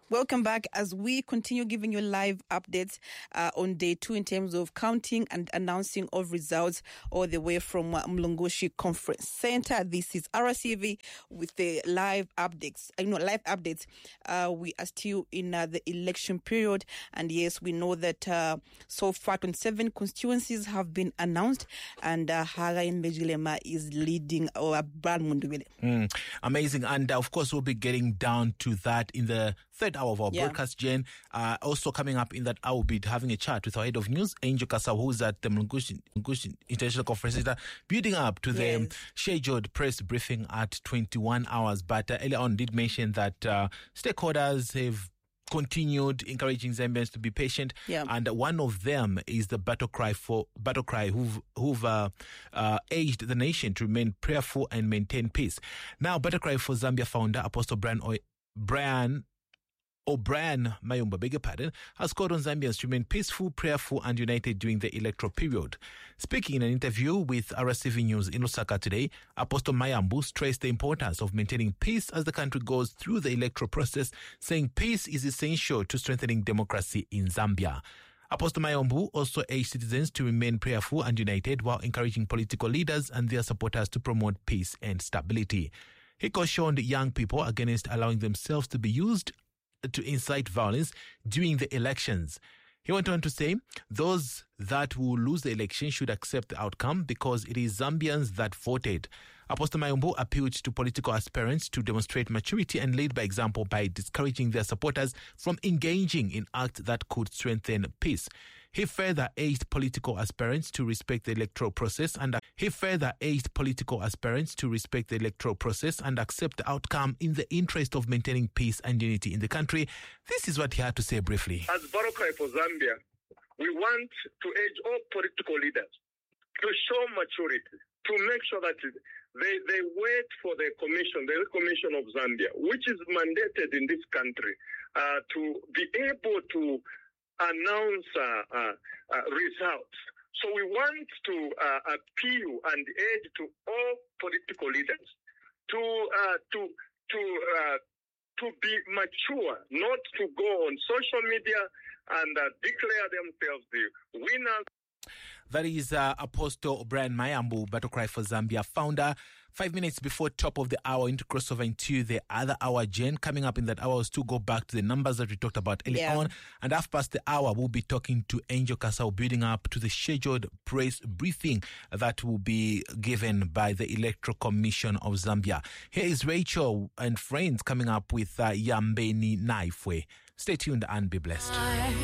Welcome back as we continue giving you live updates on day 2 in terms of counting and announcing of results all the way from Mlungushi Conference Center. This is RCV with the live updates. We are still in the election period, and yes, we know that so far 27 constituencies have been announced, and Hagai Mbejilema is leading our Brad Mundubile. Amazing, and of course we'll be getting down to that in the third hour of our broadcast, Jen. Also coming up in that hour, we'll be having a chat with our head of news, Angel Kasau, who's at the Mlungushi International Conference Center, building up to the scheduled press briefing at 21 hours. But earlier on did mention that stakeholders have continued encouraging Zambians to be patient, and one of them is the Battle Cry who've urged the nation to remain prayerful and maintain peace. Now, Battle Cry for Zambia founder Apostle Brian Mayumba, has called on Zambians to remain peaceful, prayerful, and united during the electoral period. Speaking in an interview with RCV News in Lusaka today, Apostle Mayambu stressed the importance of maintaining peace as the country goes through the electoral process, saying peace is essential to strengthening democracy in Zambia. Apostle Mayambu also urged citizens to remain prayerful and united while encouraging political leaders and their supporters to promote peace and stability. He cautioned young people against allowing themselves to be used to incite violence during the elections. He went on to say those that will lose the election should accept the outcome because it is Zambians that voted. Apostle Mayumbu appealed to political aspirants to demonstrate maturity and lead by example by discouraging their supporters from engaging in acts that could strengthen peace. He further urged political aspirants to respect the electoral process and accept the outcome in the interest of maintaining peace and unity in the country. This is what he had to say briefly. As Battle Cry for Zambia, we want to urge all political leaders to show maturity, to make sure that they wait for the commission of Zambia, which is mandated in this country, to be able to announce results. So we want to appeal and urge to all political leaders to be mature, not to go on social media and declare themselves the winners. That is Apostle Brian Mayambu, Battle Cry for Zambia founder. 5 minutes before top of the hour, into crossover into the other hour, Jen. Coming up in that hour is to go back to the numbers that we talked about earlier on. And half past the hour, we'll be talking to Angel Kasau, building up to the scheduled press briefing that will be given by the Electoral Commission of Zambia. Here is Rachel and friends coming up with Yambeni Naifwe. Stay tuned and be blessed.